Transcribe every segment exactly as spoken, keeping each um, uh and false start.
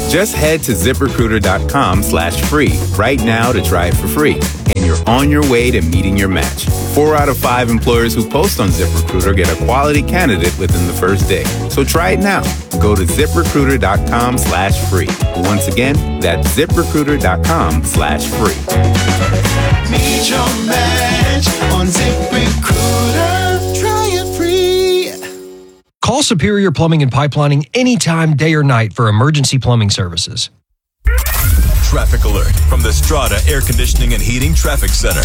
Just head to ZipRecruiter.com slash free right now to try it for free. And you're on your way to meeting your match. Four out of five employers who post on ZipRecruiter get a quality candidate within the first day. So try it now. Go to ZipRecruiter.com slash free. Once again, that's ZipRecruiter.com slash free. Meet your match on ZipRecruiter. Try it free. Call Superior Plumbing and Pipelining anytime, day or night for emergency plumbing services. Traffic alert from the Strata Air Conditioning and Heating Traffic Center.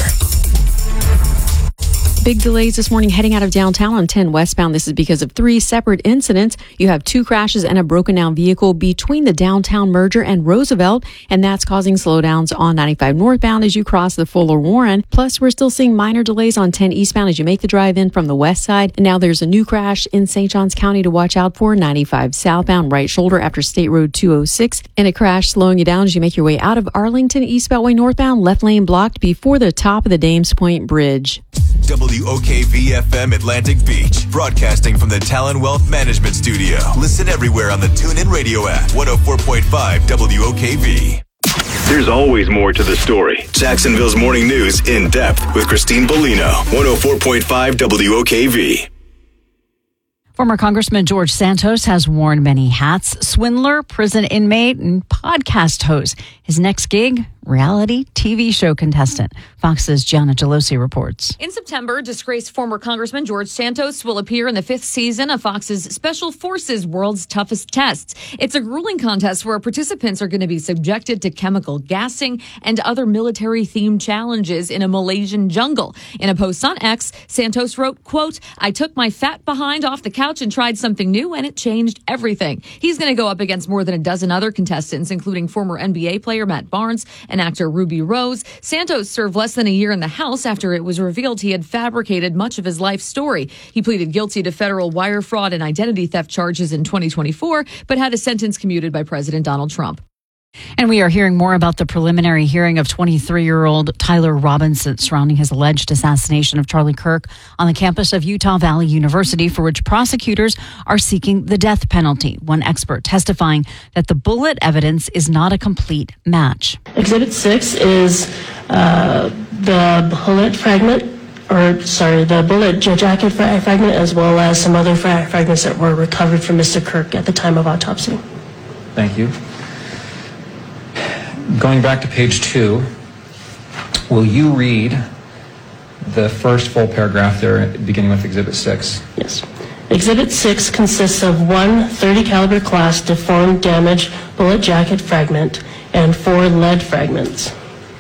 Big delays this morning heading out of downtown on ten westbound. This is because of three separate incidents. You have two crashes and a broken down vehicle between the downtown merger and Roosevelt, and that's causing slowdowns on ninety-five northbound as you cross the Fuller Warren. Plus, we're still seeing minor delays on ten eastbound as you make the drive in from the west side. And now there's a new crash in Saint Johns County to watch out for. ninety-five southbound, right shoulder after State Road two oh six, and a crash slowing you down as you make your way out of Arlington East Beltway northbound. Left lane blocked before the top of the Dames Point Bridge. W O K V F M Atlantic Beach, broadcasting from the Talon Wealth Management Studio. Listen everywhere on the TuneIn Radio app. one oh four point five W O K V. There's always more to the story. Jacksonville's Morning News in depth with Christine Bellino. one oh four point five W O K V. Former Congressman George Santos has worn many hats: swindler, prison inmate, and podcast host. His next gig, reality T V show contestant. Fox's Gianna Gelosi reports. In September, disgraced former Congressman George Santos will appear in the fifth season of Fox's Special Forces World's Toughest Tests. It's a grueling contest where participants are going to be subjected to chemical gassing and other military-themed challenges in a Malaysian jungle. In a post on X, Santos wrote, quote, "I took my fat behind off the couch and tried something new, and it changed everything." He's going to go up against more than a dozen other contestants, including former N B A player Matt Barnes and actor Ruby Rose. Santos served less than a year in the House after it was revealed he had fabricated much of his life story. He pleaded guilty to federal wire fraud and identity theft charges in twenty twenty-four, but had a sentence commuted by President Donald Trump. And we are hearing more about the preliminary hearing of twenty-three-year-old Tyler Robinson surrounding his alleged assassination of Charlie Kirk on the campus of Utah Valley University, for which prosecutors are seeking the death penalty. One expert testifying that the bullet evidence is not a complete match. Exhibit six is uh, the bullet fragment, or sorry, the bullet jacket fragment, as well as some other fra- fragments that were recovered from Mister Kirk at the time of autopsy. Thank you. Going back to page two, will you read the first full paragraph there, beginning with Exhibit six? Yes. Exhibit six consists of one thirty caliber class deformed damaged bullet jacket fragment and four lead fragments.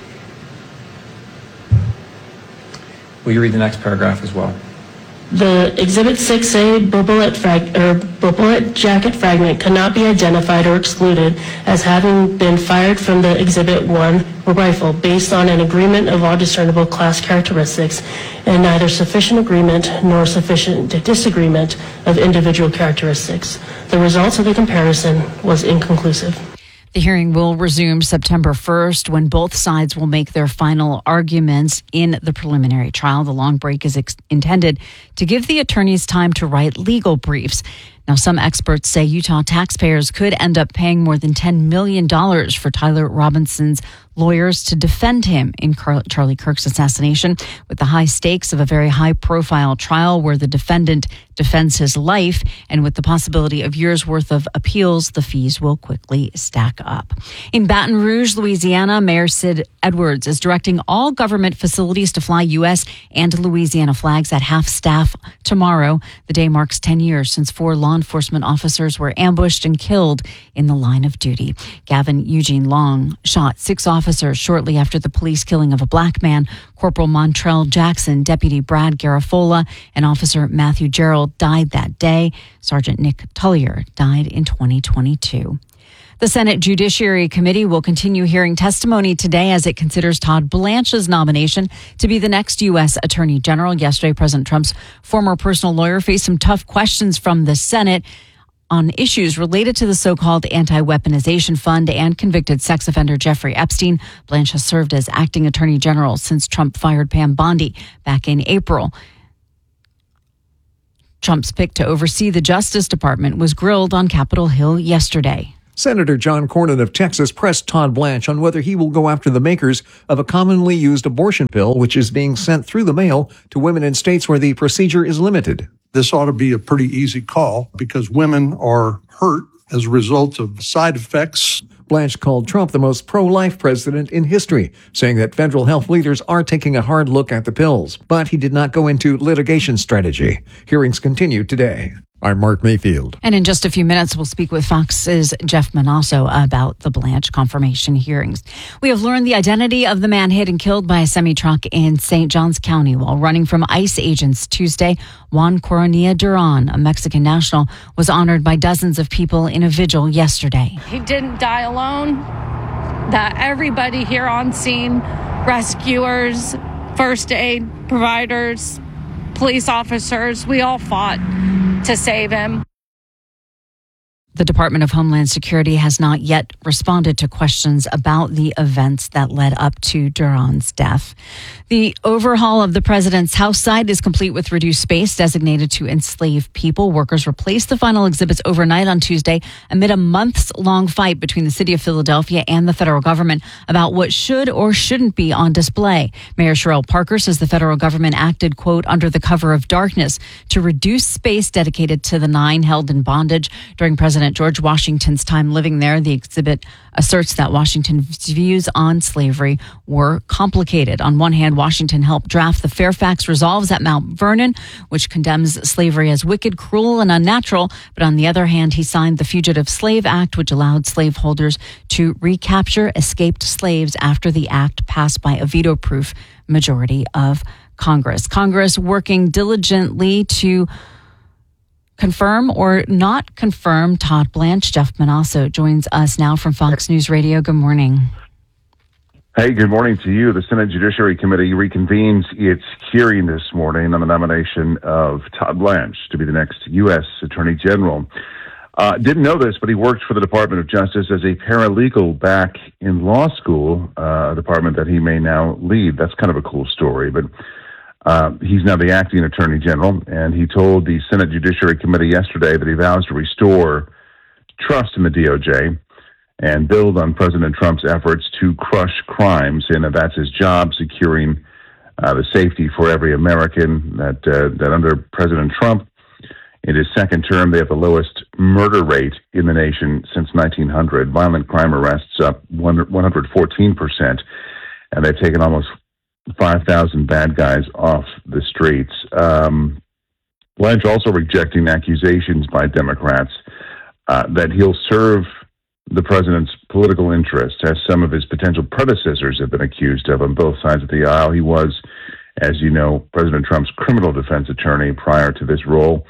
Will you read the next paragraph as well? The Exhibit six A bullet, frag- or bullet jacket fragment cannot be identified or excluded as having been fired from the Exhibit one rifle based on an agreement of all discernible class characteristics and neither sufficient agreement nor sufficient disagreement of individual characteristics. The results of the comparison was inconclusive. The hearing will resume September first, when both sides will make their final arguments in the preliminary trial. The long break is ex- intended to give the attorneys time to write legal briefs. Now, some experts say Utah taxpayers could end up paying more than ten million dollars for Tyler Robinson's lawyers to defend him in Car- Charlie Kirk's assassination. With the high stakes of a very high-profile trial where the defendant defends his life, and with the possibility of years' worth of appeals, the fees will quickly stack up. In Baton Rouge, Louisiana, Mayor Sid Edwards is directing all government facilities to fly U S and Louisiana flags at half-staff tomorrow. The day marks ten years since four law enforcement officers were ambushed and killed in the line of duty. Gavin Eugene Long shot six officers shortly after the police killing of a black man. Corporal Montrell Jackson, Deputy Brad Garafola, and Officer Matthew Gerald died that day. Sergeant Nick Tullier died in twenty twenty-two. The Senate Judiciary Committee will continue hearing testimony today as it considers Todd Blanche's nomination to be the next U S Attorney General. Yesterday, President Trump's former personal lawyer faced some tough questions from the Senate on issues related to the so-called anti-weaponization fund and convicted sex offender Jeffrey Epstein. Blanche has served as acting Attorney General since Trump fired Pam Bondi back in April. Trump's pick to oversee the Justice Department was grilled on Capitol Hill yesterday. Senator John Cornyn of Texas pressed Todd Blanche on whether he will go after the makers of a commonly used abortion pill, which is being sent through the mail to women in states where the procedure is limited. This ought to be a pretty easy call because women are hurt as a result of side effects. Blanche called Trump the most pro-life president in history, saying that federal health leaders are taking a hard look at the pills. But he did not go into litigation strategy. Hearings continue today. I'm Mark Mayfield. And in just a few minutes, we'll speak with Fox's Jeff Manasso about the Blanche confirmation hearings. We have learned the identity of the man hit and killed by a semi-truck in Saint Johns County while running from ICE agents Tuesday. Juan Coronilla Duran, a Mexican national, was honored by dozens of people in a vigil yesterday. He didn't die alone. That everybody here on scene, rescuers, first aid providers, police officers, we all fought to save him. The Department of Homeland Security has not yet responded to questions about the events that led up to Duran's death. The overhaul of the president's house site is complete with reduced space designated to enslaved people. Workers replaced the final exhibits overnight on Tuesday amid a months-long fight between the city of Philadelphia and the federal government about what should or shouldn't be on display. Mayor Sherrell Parker says the federal government acted, quote, under the cover of darkness to reduce space dedicated to the nine held in bondage during President George Washington's time living there. The exhibit asserts that Washington's views on slavery were complicated. On one hand, Washington helped draft the Fairfax Resolves at Mount Vernon, which condemns slavery as wicked, cruel, and unnatural. But on the other hand, he signed the Fugitive Slave Act, which allowed slaveholders to recapture escaped slaves after the act passed by a veto-proof majority of Congress. Congress working diligently to confirm or not confirm Todd Blanche. Jeff Manasso joins us now from Fox News Radio. Good morning. Hey, good morning to you. The Senate Judiciary Committee reconvenes its hearing this morning on the nomination of Todd Blanche to be the next U S Attorney General. Uh, didn't know this, but he worked for the Department of Justice as a paralegal back in law school, uh, a department that he may now lead. That's kind of a cool story, but Uh, he's now the acting Attorney General, and he told the Senate Judiciary Committee yesterday that he vows to restore trust in the D O J and build on President Trump's efforts to crush crimes, and that that's his job, securing uh, the safety for every American. That uh, that under President Trump, in his second term, they have the lowest murder rate in the nation since nineteen hundred. Violent crime arrests up one hundred fourteen percent, and they've taken almost five thousand bad guys off the streets. Um, Blanche also rejecting accusations by Democrats uh, that he'll serve the president's political interests, as some of his potential predecessors have been accused of on both sides of the aisle. He was, as you know, President Trump's criminal defense attorney prior to this role.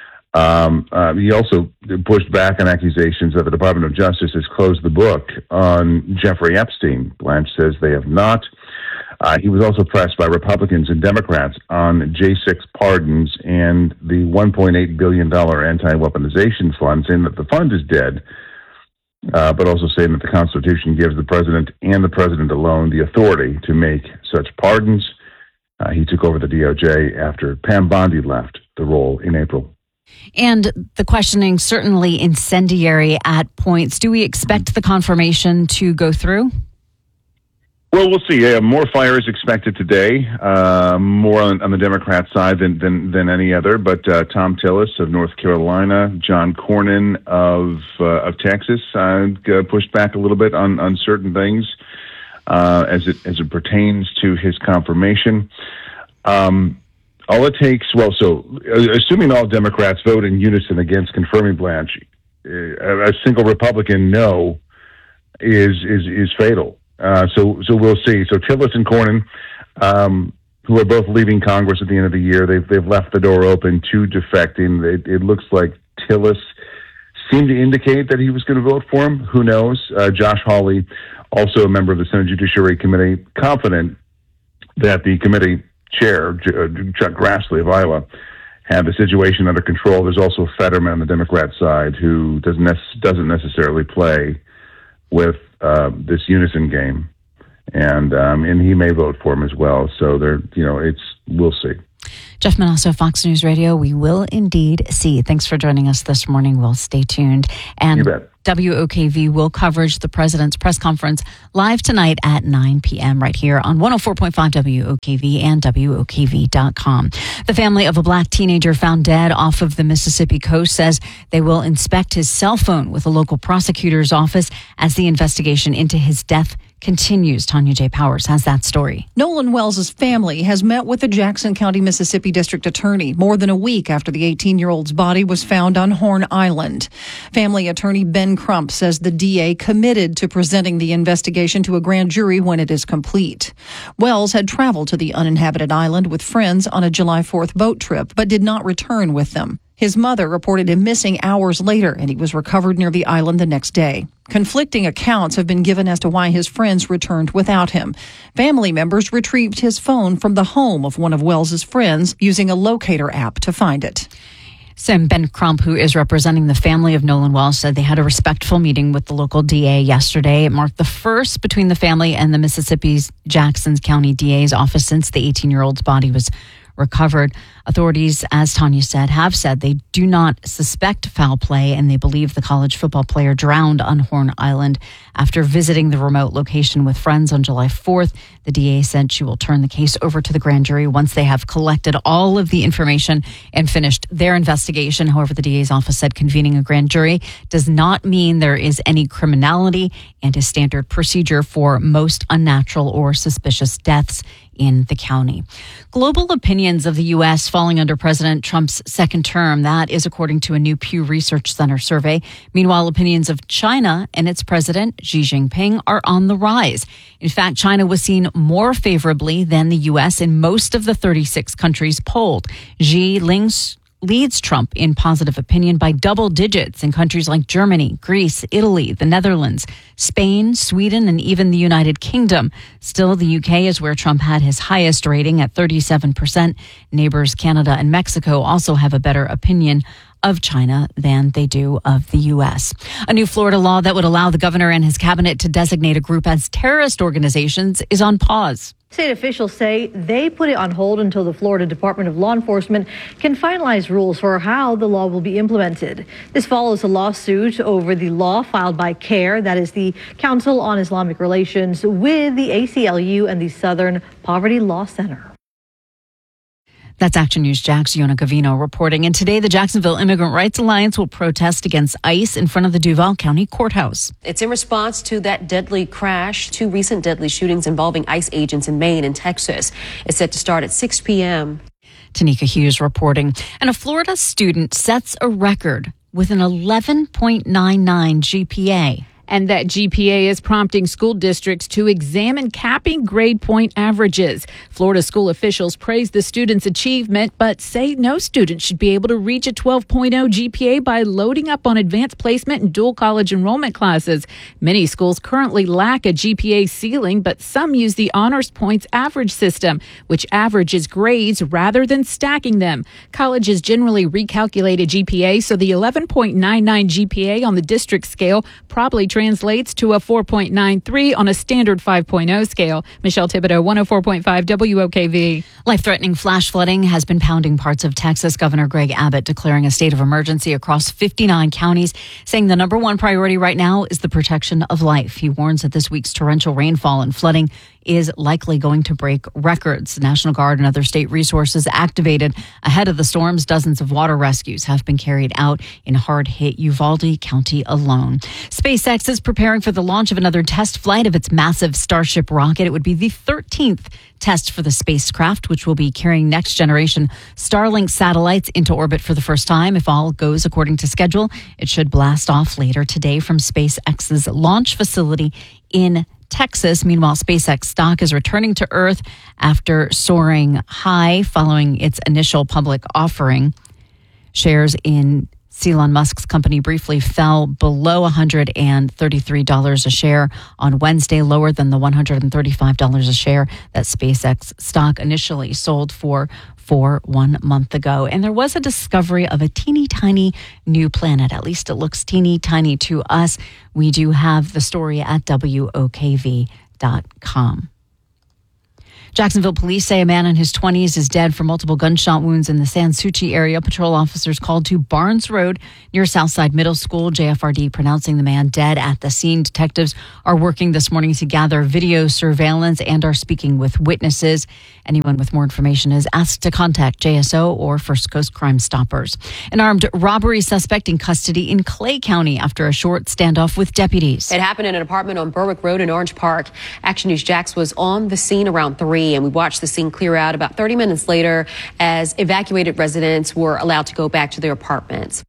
Um, uh, he also pushed back on accusations that the Department of Justice has closed the book on Jeffrey Epstein. Blanche says they have not. Uh, he was also pressed by Republicans and Democrats on J six pardons and the one point eight billion dollars anti-weaponization fund, saying that the fund is dead, uh, but also saying that the Constitution gives the president and the president alone the authority to make such pardons. Uh, he took over the D O J after Pam Bondi left the role in April. And the questioning certainly incendiary at points. Do we expect the confirmation to go through? Well, we'll see. Yeah, more fire is expected today, uh, more on, on the Democrat side than than, than any other. But uh, Tom Tillis of North Carolina, John Cornyn of uh, of Texas, uh, pushed back a little bit on, on certain things uh, as it as it pertains to his confirmation. Um, all it takes, well, so uh, assuming all Democrats vote in unison against confirming Blanche, uh, a single Republican no is is is fatal. Uh, so, so we'll see. So Tillis and Cornyn, um, who are both leaving Congress at the end of the year, they've they've left the door open to defecting. It, it looks like Tillis seemed to indicate that he was going to vote for him. Who knows? Uh, Josh Hawley, also a member of the Senate Judiciary Committee, confident that the committee chair, Chuck Grassley of Iowa, had the situation under control. There's also Fetterman on the Democrat side, who doesn't nec- doesn't necessarily play with uh, this unison game, and um, and he may vote for him as well. So there, you know, it's we'll see. Jeff Manasso, Fox News Radio. We will indeed see. Thanks for joining us this morning. We'll stay tuned. And you bet. W O K V will coverage the president's press conference live tonight at nine p.m. right here on one oh four point five W O K V and W O K V dot com. The family of a black teenager found dead off of the Mississippi coast says they will inspect his cell phone with a local prosecutor's office as the investigation into his death continues. Tanya J. Powers has that story. Nolan Wells' family has met with the Jackson County, Mississippi District Attorney more than a week after the eighteen-year-old's body was found on Horn Island. Family attorney Ben Crump says the D A committed to presenting the investigation to a grand jury when it is complete. Wells had traveled to the uninhabited island with friends on a July fourth boat trip, but did not return with them. His mother reported him missing hours later, and he was recovered near the island the next day. Conflicting accounts have been given as to why his friends returned without him. Family members retrieved his phone from the home of one of Wells's friends using a locator app to find it. Sam Ben Crump, who is representing the family of Nolan Wells, said they had a respectful meeting with the local D A yesterday. It marked the first between the family and the Mississippi's Jackson County D A's office since the eighteen-year-old's body was recovered. Authorities, as Tanya said, have said they do not suspect foul play, and they believe the college football player drowned on Horn Island after visiting the remote location with friends on July fourth. The D A said she will turn the case over to the grand jury once they have collected all of the information and finished their investigation. However, the D A's office said convening a grand jury does not mean there is any criminality and is standard procedure for most unnatural or suspicious deaths in the county. Global opinions of the U S falling under President Trump's second term. That is according to a new Pew Research Center survey. Meanwhile, opinions of China and its president, Xi Jinping, are on the rise. In fact, China was seen more favorably than the U S in most of the thirty-six countries polled. Xi links leads Trump in positive opinion by double digits in countries like Germany, Greece, Italy, the Netherlands, Spain, Sweden, and even the United Kingdom. Still, the U K is where Trump had his highest rating at thirty-seven percent. Neighbors Canada and Mexico also have a better opinion of China than they do of the U S. A new Florida law that would allow the governor and his cabinet to designate a group as terrorist organizations is on pause. State officials say they put it on hold until the Florida Department of Law Enforcement can finalize rules for how the law will be implemented. This follows a lawsuit over the law filed by CARE, that is the Council on Islamic Relations, with the A C L U and the Southern Poverty Law Center. That's Action News Jack's Yona Gavino reporting. And today, the Jacksonville Immigrant Rights Alliance will protest against ICE in front of the Duval County Courthouse. It's in response to that deadly crash, two recent deadly shootings involving ICE agents in Maine and Texas. It's set to start at six p.m. Tanika Hughes reporting. And a Florida student sets a record with an eleven point nine nine G P A. And that G P A is prompting school districts to examine capping grade point averages. Florida school officials praise the student's achievement, but say no student should be able to reach a twelve point oh G P A by loading up on advanced placement and dual college enrollment classes. Many schools currently lack a G P A ceiling, but some use the honors points average system, which averages grades rather than stacking them. Colleges generally recalculate a G P A, so the eleven point nine nine G P A on the district scale probably translates to a four point nine three on a standard five point oh scale. Michelle Thibodeau, one oh four point five W O K V. Life-threatening flash flooding has been pounding parts of Texas. Governor Greg Abbott declaring a state of emergency across fifty-nine counties, saying the number one priority right now is the protection of life. He warns that this week's torrential rainfall and flooding is likely going to break records. The National Guard and other state resources activated ahead of the storms. Dozens of water rescues have been carried out in hard-hit Uvalde County alone. SpaceX is preparing for the launch of another test flight of its massive Starship rocket. It would be the thirteenth test for the spacecraft, which will be carrying next-generation Starlink satellites into orbit for the first time. If all goes according to schedule, it should blast off later today from SpaceX's launch facility in Texas. Meanwhile, SpaceX stock is returning to Earth after soaring high following its initial public offering. Shares in Elon Musk's company briefly fell below one hundred thirty-three dollars a share on Wednesday, lower than the one hundred thirty-five dollars a share that SpaceX stock initially sold for for one month ago. And there was a discovery of a teeny tiny new planet. At least it looks teeny tiny to us. We do have the story at W O K V dot com. Jacksonville police say a man in his twenties is dead from multiple gunshot wounds in the San Souci area. Patrol officers called to Barnes Road near Southside Middle School. J F R D pronouncing the man dead at the scene. Detectives are working this morning to gather video surveillance and are speaking with witnesses. Anyone with more information is asked to contact J S O or First Coast Crime Stoppers. An armed robbery suspect in custody in Clay County after a short standoff with deputies. It happened in an apartment on Berwick Road in Orange Park. Action News Jax was on the scene around three, and we watched the scene clear out about thirty minutes later as evacuated residents were allowed to go back to their apartments.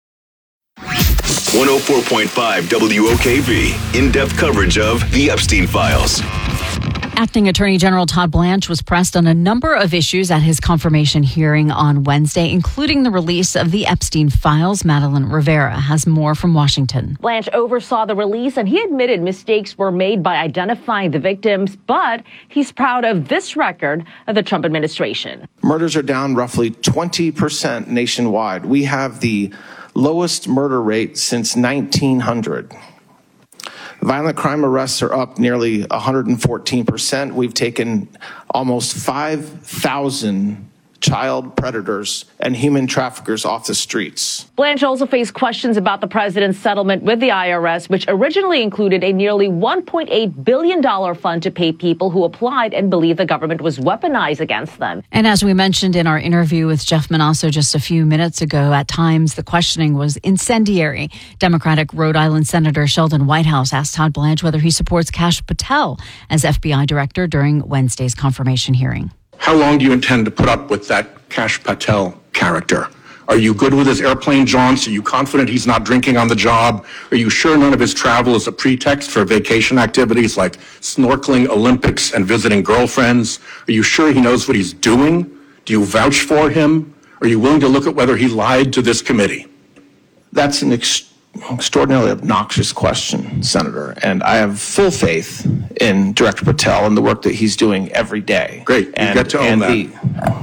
one oh four point five W O K V, in-depth coverage of the Epstein Files. Acting Attorney General Todd Blanche was pressed on a number of issues at his confirmation hearing on Wednesday, including the release of the Epstein Files. Madeline Rivera has more from Washington. Blanche oversaw the release, and he admitted mistakes were made by identifying the victims, but he's proud of this record of the Trump administration. Murders are down roughly twenty percent nationwide. We have the lowest murder rate since nineteen hundred. Violent crime arrests are up nearly one hundred fourteen percent. We've taken almost five thousand child predators and human traffickers off the streets. Blanche also faced questions about the president's settlement with the I R S, which originally included a nearly one point eight billion dollars fund to pay people who applied and believed the government was weaponized against them. And as we mentioned in our interview with Jeff Manasso just a few minutes ago, at times the questioning was incendiary. Democratic Rhode Island Senator Sheldon Whitehouse asked Todd Blanche whether he supports Kash Patel as F B I director during Wednesday's confirmation hearing. How long do you intend to put up with that Kash Patel character? Are you good with his airplane jaunts? Are you confident he's not drinking on the job? Are you sure none of his travel is a pretext for vacation activities like snorkeling, Olympics, and visiting girlfriends? Are you sure he knows what he's doing? Do you vouch for him? Are you willing to look at whether he lied to this committee? That's an ex- extraordinarily obnoxious question, Senator, and I have full faith in Director Patel and the work that he's doing every day. Great, you and, get to own that. The,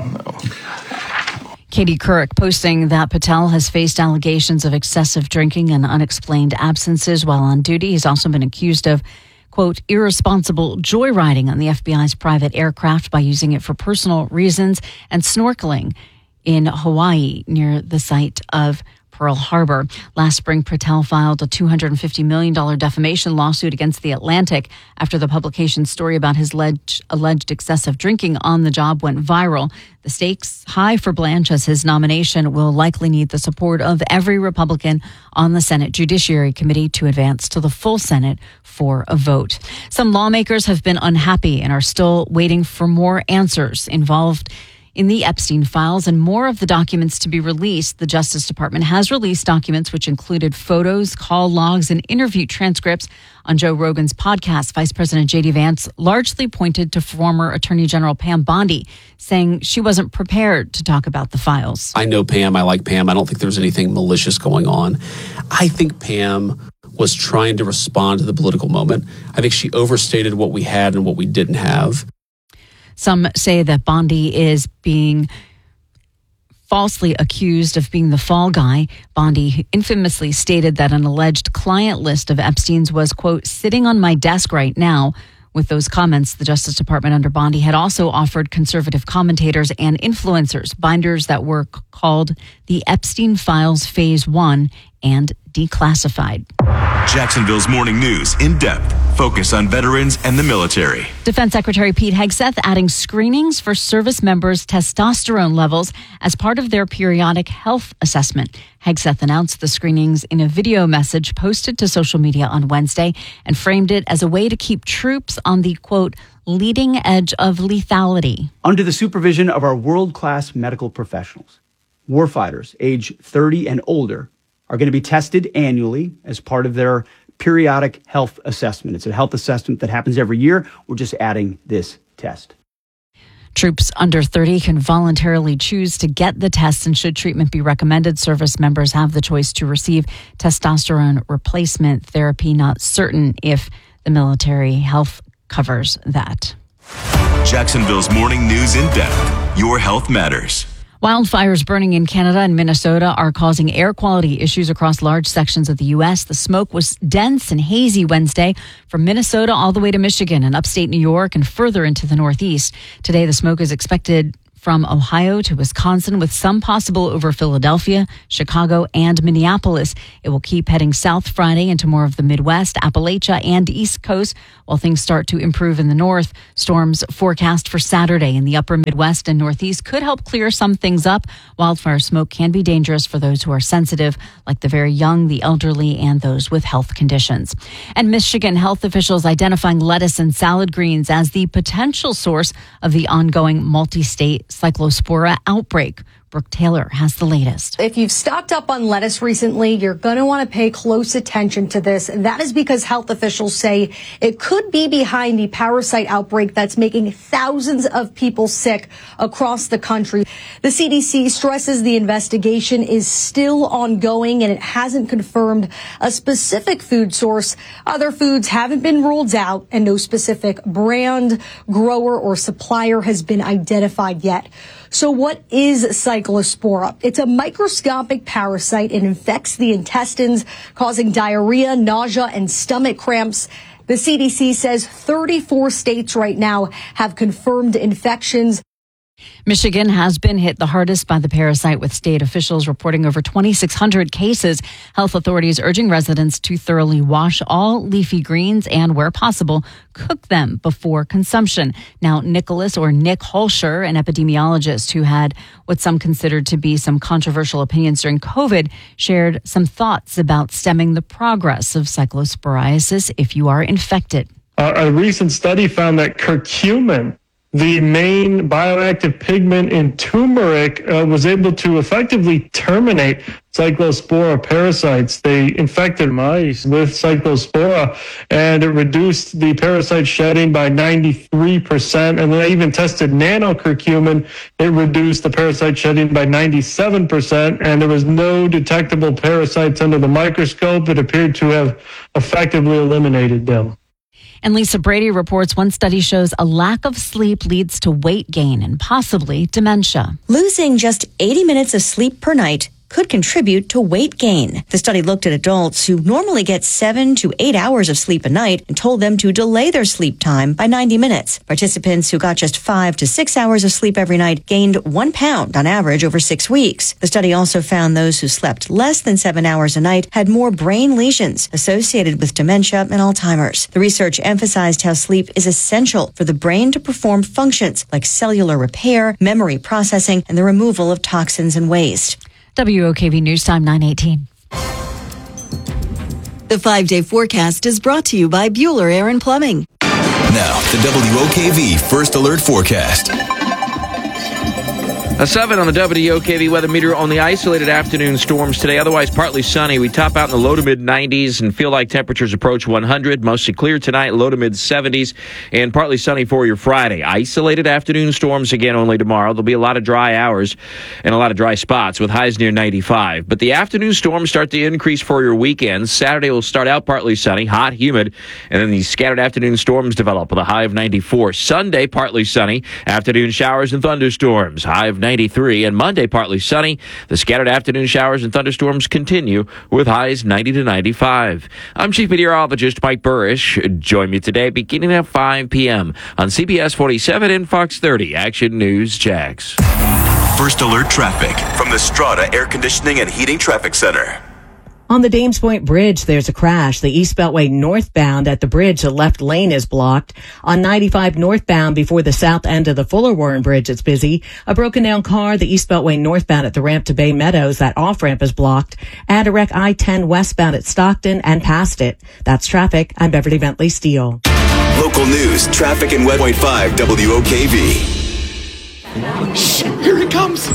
Katie Couric posting that Patel has faced allegations of excessive drinking and unexplained absences while on duty. He's also been accused of, quote, irresponsible joyriding on the F B I's private aircraft by using it for personal reasons and snorkeling in Hawaii near the site of Pearl Harbor. Last spring, Patel filed a two hundred fifty million dollars defamation lawsuit against The Atlantic after the publication's story about his alleged, alleged excessive drinking on the job went viral. The stakes high for Blanche as his nomination will likely need the support of every Republican on the Senate Judiciary Committee to advance to the full Senate for a vote. Some lawmakers have been unhappy and are still waiting for more answers involved in the Epstein files and more of the documents to be released. The Justice Department has released documents which included photos, call logs, and interview transcripts. On Joe Rogan's podcast, Vice President J D Vance largely pointed to former Attorney General Pam Bondi, saying she wasn't prepared to talk about the files. I know Pam. I like Pam. I don't think there's anything malicious going on. I think Pam was trying to respond to the political moment. I think she overstated what we had and what we didn't have. Some say that Bondi is being falsely accused of being the fall guy. Bondi infamously stated that an alleged client list of Epstein's was, quote, sitting on my desk right now. With those comments, the Justice Department under Bondi had also offered conservative commentators and influencers binders that were called the Epstein Files Phase One and declassified. Jacksonville's morning news in depth. Focus on veterans and the military. Defense Secretary Pete Hegseth adding screenings for service members' testosterone levels as part of their periodic health assessment. Hegseth announced the screenings in a video message posted to social media on Wednesday and framed it as a way to keep troops on the, quote, leading edge of lethality. Under the supervision of our world-class medical professionals, warfighters age thirty and older are going to be tested annually as part of their periodic health assessment. It's a health assessment that happens every year. We're just adding this test. Troops under thirty can voluntarily choose to get the test, and should treatment be recommended, service members have the choice to receive testosterone replacement therapy. Not certain if the military health covers that. Jacksonville's morning news in depth. Your health matters. Wildfires burning in Canada and Minnesota are causing air quality issues across large sections of the U S. The smoke was dense and hazy Wednesday from Minnesota all the way to Michigan and upstate New York and further into the Northeast. Today, the smoke is expected from Ohio to Wisconsin, with some possible over Philadelphia, Chicago, and Minneapolis. It will keep heading south Friday into more of the Midwest, Appalachia, and East Coast, while things start to improve in the north. Storms forecast for Saturday in the upper Midwest and Northeast could help clear some things up. Wildfire smoke can be dangerous for those who are sensitive, like the very young, the elderly, and those with health conditions. And Michigan health officials identifying lettuce and salad greens as the potential source of the ongoing multi-state Cyclospora outbreak. Brooke Taylor has the latest. If you've stocked up on lettuce recently, you're going to want to pay close attention to this. And that is because health officials say it could be behind the parasite outbreak that's making thousands of people sick across the country. The C D C stresses the investigation is still ongoing and it hasn't confirmed a specific food source. Other foods haven't been ruled out and no specific brand, grower, or supplier has been identified yet. So what is Cyclospora? It's a microscopic parasite. It infects the intestines, causing diarrhea, nausea, and stomach cramps. The C D C says thirty-four states right now have confirmed infections. Michigan has been hit the hardest by the parasite, with state officials reporting over twenty-six hundred cases. Health authorities urging residents to thoroughly wash all leafy greens and, where possible, cook them before consumption. Now, Nicholas or Nick Holscher, an epidemiologist who had what some considered to be some controversial opinions during COVID, shared some thoughts about stemming the progress of cyclosporiasis if you are infected. Uh, a recent study found that curcumin, the main bioactive pigment in turmeric, uh, was able to effectively terminate Cyclospora parasites. They infected mice with Cyclospora, and it reduced the parasite shedding by ninety-three percent. And they even tested nanocurcumin. It reduced the parasite shedding by ninety-seven percent, and there was no detectable parasites under the microscope. It appeared to have effectively eliminated them. And Lisa Brady reports one study shows a lack of sleep leads to weight gain and possibly dementia. Losing just eighty minutes of sleep per night could contribute to weight gain. The study looked at adults who normally get seven to eight hours of sleep a night and told them to delay their sleep time by ninety minutes. Participants who got just five to six hours of sleep every night gained one pound on average over six weeks. The study also found those who slept less than seven hours a night had more brain lesions associated with dementia and Alzheimer's. The research emphasized how sleep is essential for the brain to perform functions like cellular repair, memory processing, and the removal of toxins and waste. W O K V News Time nine eighteen. The five-day forecast is brought to you by Bueller Air and Plumbing. Now, the W O K V First Alert Forecast. A seven on the W O K V weather meter on the isolated afternoon storms today. Otherwise, partly sunny. We top out in the low to mid nineties and feel like temperatures approach one hundred. Mostly clear tonight, low to mid seventies, and partly sunny for your Friday. Isolated afternoon storms again only tomorrow. There'll be a lot of dry hours and a lot of dry spots with highs near ninety-five. But the afternoon storms start to increase for your weekend. Saturday will start out partly sunny, hot, humid, and then these scattered afternoon storms develop with a high of ninety-four. Sunday, partly sunny, afternoon showers and thunderstorms, high of ninety-three, and Monday partly sunny. The scattered afternoon showers and thunderstorms continue with highs ninety to ninety-five. I'm Chief Meteorologist Mike Burrish. Join me today beginning at five p.m. on C B S forty-seven and Fox thirty Action News Jax. First Alert Traffic from the Strata Air Conditioning and Heating Traffic Center. On the Dames Point Bridge, there's a crash. The East Beltway northbound at the bridge, the left lane is blocked. On ninety-five northbound before the south end of the Fuller Warren Bridge, it's busy. A broken down car, the East Beltway northbound at the ramp to Bay Meadows, that off ramp is blocked. And a wreck I ten westbound at Stockton and past it. That's traffic. I'm Beverly Bentley Steele. Local news, traffic in West Point five W O K V. Shit, here he comes.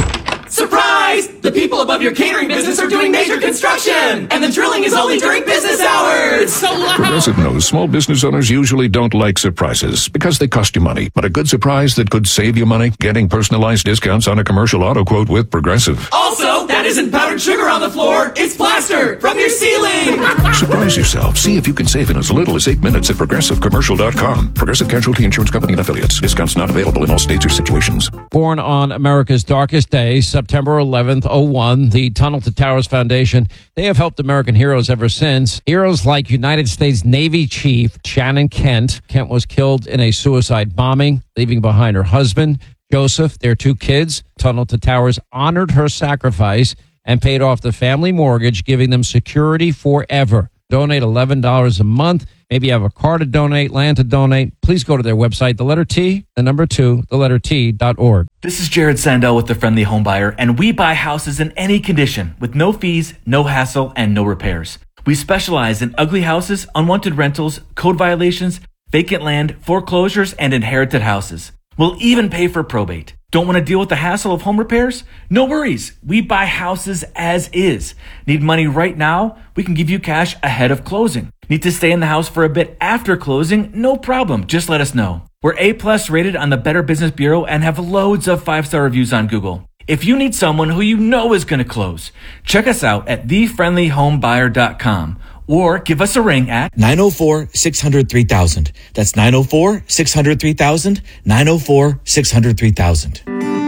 Surprise! The people above your catering business are doing major construction, and the drilling is only during business hours. It's so loud. Progressive knows small business owners usually don't like surprises because they cost you money. But a good surprise that could save you money, getting personalized discounts on a commercial auto quote with Progressive. Also, that isn't powdered sugar on the floor. It's plaster from your ceiling. Surprise yourself. See if you can save in as little as eight minutes at progressive commercial dot com. Progressive Casualty Insurance Company and affiliates. Discounts not available in all states or situations. Born on America's darkest day, September eleventh, oh one, the Tunnel to Towers Foundation, they have helped American heroes ever since. Heroes like United States Navy Chief Shannon Kent. Kent was killed in a suicide bombing, leaving behind her husband, Joseph, their two kids. Tunnel to Towers honored her sacrifice and paid off the family mortgage, giving them security forever. Donate eleven dollars a month. Maybe you have a car to donate, land to donate. Please go to their website, the letter T, the number two, the letter T dot org. This is Jared Sandell with the Friendly Home Buyer, and we buy houses in any condition with no fees, no hassle, and no repairs. We specialize in ugly houses, unwanted rentals, code violations, vacant land, foreclosures, and inherited houses. We'll even pay for probate. Don't want to deal with the hassle of home repairs? No worries. We buy houses as is. Need money right now? We can give you cash ahead of closing. Need to stay in the house for a bit after closing? No problem. Just let us know. We're A-plus rated on the Better Business Bureau and have loads of five-star reviews on Google. If you need someone who you know is going to close, check us out at the friendly home buyer dot com or give us a ring at nine oh four, six hundred, three thousand. That's nine oh four, six hundred, three thousand, nine oh four, six hundred, three thousand.